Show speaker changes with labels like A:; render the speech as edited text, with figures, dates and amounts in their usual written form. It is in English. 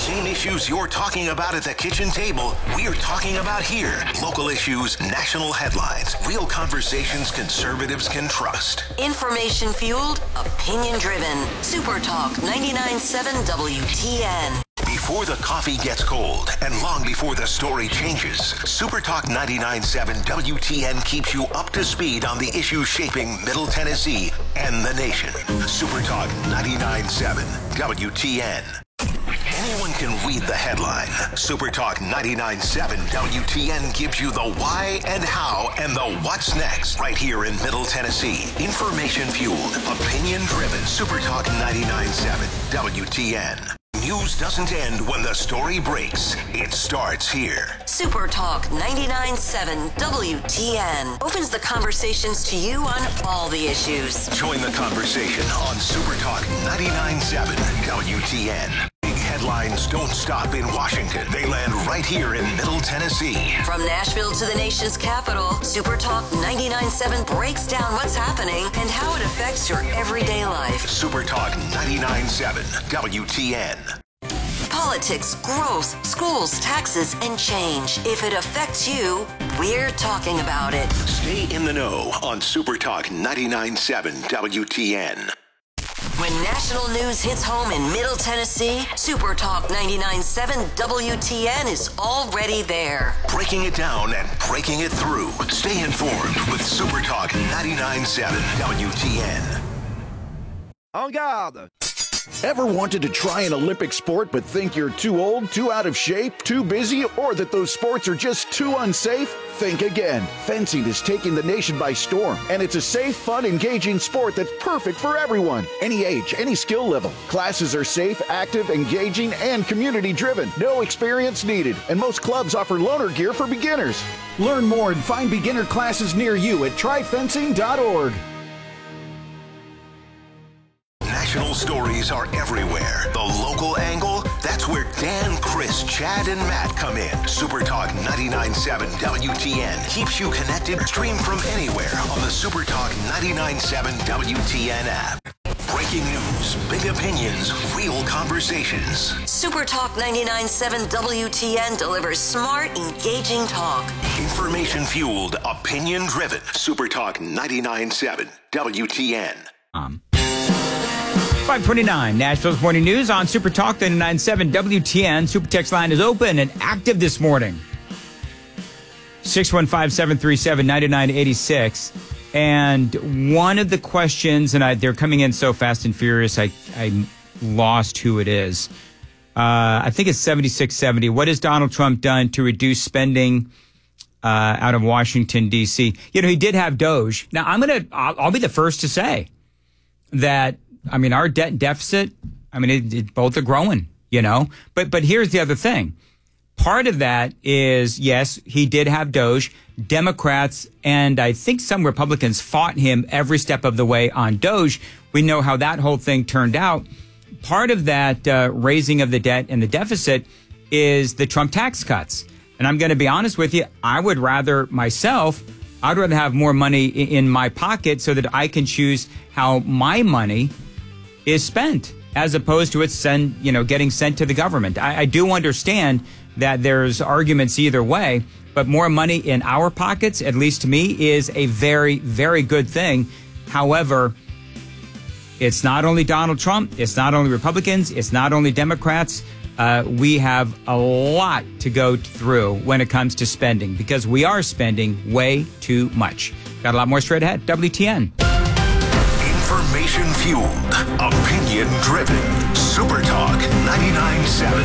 A: same issues you're talking about at the kitchen table, we're talking about here. Local issues, national headlines, real conversations conservatives can trust.
B: Information-fueled, opinion-driven. Super Talk 99.7 WTN.
A: Before the coffee gets cold and long before the story changes, Super Talk 99.7 WTN keeps you up to speed on the issues shaping Middle Tennessee and the nation. Super Talk 99.7 WTN. Anyone can read the headline. Super Talk 99.7 WTN gives you the why and how and the what's next right here in Middle Tennessee. Information-fueled, opinion-driven. Super Talk 99.7 WTN. News doesn't end when the story breaks. It starts here.
B: Super Talk 99.7 WTN opens the conversations to you on all the issues.
A: Join the conversation on Super Talk 99.7 WTN. Big headlines don't stop in Washington. They land right here in Middle Tennessee.
B: From Nashville to the nation's capital, Super Talk 99.7 breaks down what's happening and how it affects your everyday life.
A: Super Talk 99.7 WTN.
B: Politics, growth, schools, taxes, and change. If it affects you, we're talking about it.
A: Stay in the know on Super Talk 99.7 WTN.
B: When national news hits home in Middle Tennessee, Super Talk 99.7 WTN is already there.
A: Breaking it down and breaking it through. Stay informed with Super Talk 99.7 WTN.
C: En garde! Ever wanted to try an Olympic sport but think you're too old, too out of shape, too busy, or that those sports are just too unsafe? Think again. Fencing is taking the nation by storm, and it's a safe, fun, engaging sport that's perfect for everyone. Any age, any skill level. Classes are safe, active, engaging, and community-driven. No experience needed, and most clubs offer loaner gear for beginners. Learn more and find beginner classes near you at tryfencing.org.
A: National stories are everywhere. The local angle, that's where Dan, Chris, Chad, and Matt come in. Super Talk 99.7 WTN keeps you connected. Stream from anywhere on the Super Talk 99.7 WTN app. Breaking news, big opinions, real conversations.
B: Super Talk 99.7 WTN delivers smart, engaging talk.
A: Information-fueled, opinion-driven. Super Talk 99.7 WTN.
D: 529, Nashville's Morning News on Super Talk 99.7 WTN. Super Text line is open and active this morning. 615-737-9986. And one of the questions, and they're coming in so fast and furious, I lost who it is. I think it's 7670. What has Donald Trump done to reduce spending out of Washington, D.C.? You know, he did have Doge. Now, I'll be the first to say that, I mean, our debt and deficit, I mean, both are growing, you know. But here's the other thing. Part of that is, yes, he did have Doge. Democrats and I think some Republicans fought him every step of the way on Doge. We know how that whole thing turned out. Part of that raising of the debt and the deficit is the Trump tax cuts. And I'm going to be honest with you, I'd rather have more money in my pocket so that I can choose how my money is spent, as opposed to it getting sent to the government. I do understand that there's arguments either way, but more money in our pockets, at least to me, is a very, very good thing. However, it's not only Donald Trump, it's not only Republicans, it's not only Democrats. We have a lot to go through when it comes to spending, because we are spending way too much. Got a lot more straight ahead. WTN.
A: Information-fueled, opinion-driven. Super Talk 99.7